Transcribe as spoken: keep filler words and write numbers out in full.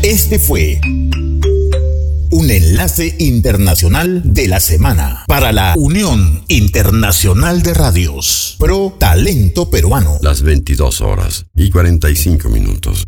Este fue un enlace internacional de la semana para la Unión Internacional de Radios Pro Talento Peruano. Las veintidós horas y cuarenta y cinco minutos.